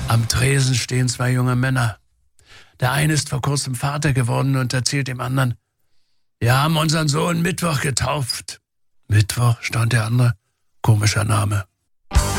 Am Tresen stehen 2 junge Männer. Der eine ist vor kurzem Vater geworden und erzählt dem anderen: Wir haben unseren Sohn Mittwoch getauft. Mittwoch, stand der andere. Komischer Name.